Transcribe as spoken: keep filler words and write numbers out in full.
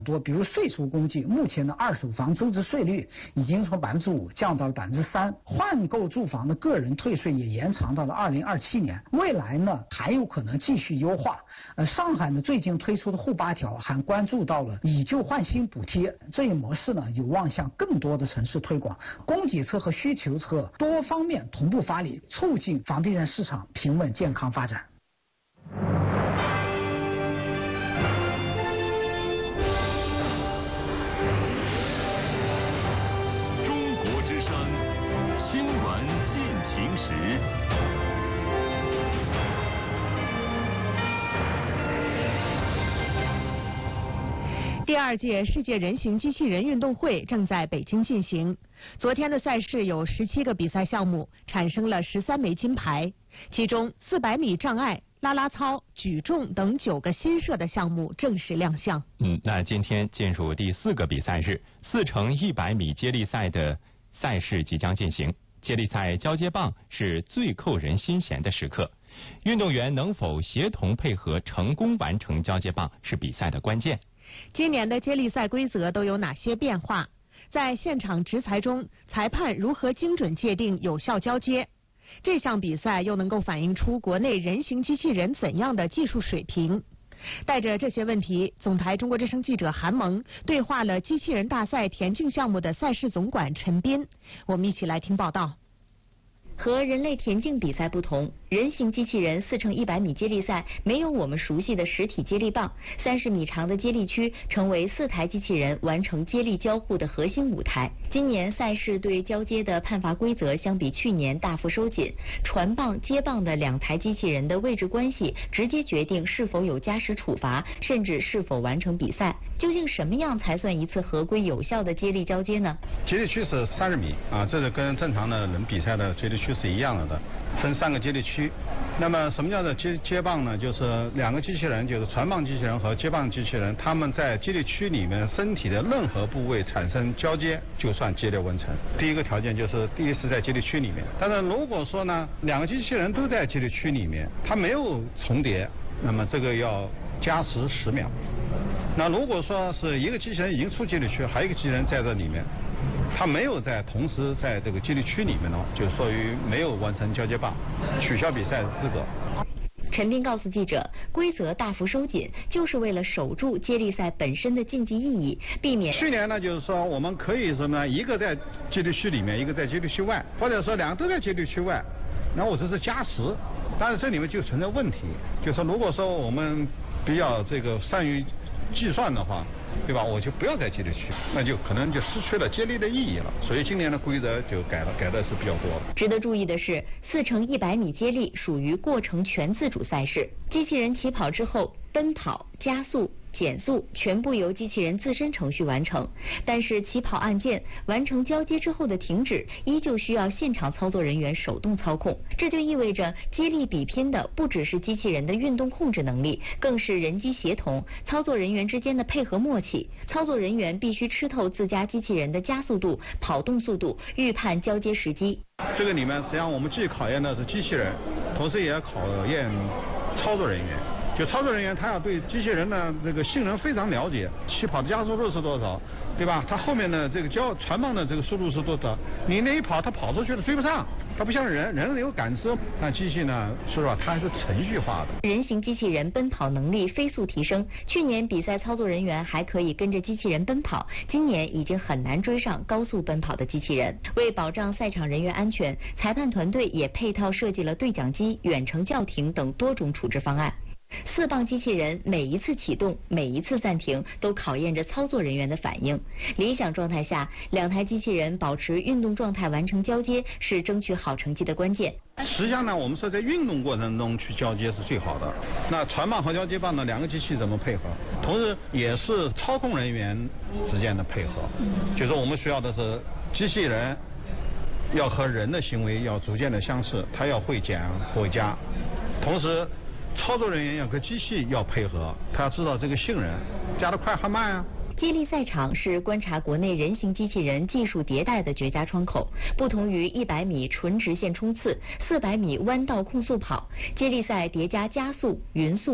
多，比如税收公积，目前的二手房增值税率已经从百分之五降到了百分之三，换购住房的个人退税也延长到了二零二七年，未来呢还有可能继续优化。呃，上海呢最近推出的沪八条还关注到了以旧换新补贴这一模式呢，有望向更多的城市推广，供给侧和需求侧多方面同步发力，促进房地产市场平稳健康发展。 第二届世界人形机器人运动会正在北京进行。昨天的赛事有十七个比赛项目，产生了十三枚金牌，其中四百米障碍、啦啦操、举重等九个新设的项目正式亮相。 嗯，那今天进入第四个比赛日，四乘一百米接力赛的赛事即将进行。接力赛交接棒是最扣人心弦的时刻，运动员能否协同配合成功完成交接棒是比赛的关键。 今年的接力赛规则都有哪些变化？在现场执裁中，裁判如何精准界定有效交接？这项比赛又能够反映出国内人形机器人怎样的技术水平？带着这些问题，总台中国之声记者韩萌对话了机器人大赛田径项目的赛事总管陈斌，我们一起来听报道。 和人类田径比赛不同，人形机器人四乘一百米接力赛没有我们熟悉的实体接力棒，三十米长的接力区成为四台机器人完成接力交互的核心舞台。今年赛事对交接的判罚规则相比去年大幅收紧，传棒、接棒的两台机器人的位置关系直接决定是否有加时处罚，甚至是否完成比赛。究竟什么样才算一次合规有效的接力交接呢？ 接力区是三十米啊，这是跟正常的人比赛的接力区是一样的，分三个接力区。那么什么叫做接接棒呢？就是两个机器人，就是传棒机器人和接棒机器人，他们在接力区里面身体的任何部位产生交接，就算接力完成。第一个条件就是第一是在接力区里面，但是如果说呢，两个机器人都在接力区里面，它没有重叠，那么这个要加时十秒。那如果说是一个机器人已经出接力区，还有一个机器人在这里面，他没有在同时在这个接力区里面呢，就属于没有完成交接棒，取消比赛资格。 陈斌告诉记者，规则大幅收紧，就是为了守住接力赛本身的竞技意义，避免。 去年呢，就是说我们可以什么呢？一个在接力区里面，一个在接力区外，或者说两个都在接力区外，然后我这是加时，但是这里面就存在问题，就是说如果说我们比较这个善于计算的话，对吧？我就不要在接力区，那就可能就失去了接力的意义了。所以今年的规则就改了，改的是比较多的。 值得注意的是，四乘一百米接力属于过程全自主赛事，机器人起跑之后，奔跑、加速、减速全部由机器人自身程序完成，但是起跑按键、完成交接之后的停止，依旧需要现场操作人员手动操控。这就意味着接力比拼的不只是机器人的运动控制能力，更是人机协同、操作人员之间的配合默契。操作人员必须吃透自家机器人的加速度、跑动速度，预判交接时机。 这个里面实际上我们既考验的是机器人，同时也要考验操作人员。就操作人员他要对机器人的这个性能非常了解，起跑的加速度是多少，对吧？它后面的这个交传棒的这个速度是多少？你那一跑，它跑出去了追不上，它不像人，人有感知，但机器呢，说实话，它还是程序化的。 人形机器人奔跑能力飞速提升，去年比赛操作人员还可以跟着机器人奔跑，今年已经很难追上高速奔跑的机器人。为保障赛场人员安全，裁判团队也配套设计了对讲机、远程叫停等多种处置方案。四棒机器人每一次启动、每一次暂停，都考验着操作人员的反应。理想状态下，两台机器人保持运动状态完成交接，是争取好成绩的关键。 实际上呢，我们说在运动过程中去交接是最好的。那传棒和交接棒呢，两个机器怎么配合？同时也是操控人员之间的配合。就是我们需要的是机器人要和人的行为要逐渐的相似，它要会减会加，同时操作人员要和机器要配合，他要知道这个性能加得快和慢啊。 接力赛场是观察国内人形机器人技术迭代的绝佳窗口。不同于一百米纯直线冲刺、四百米弯道控速跑，接力赛叠加加速、匀速。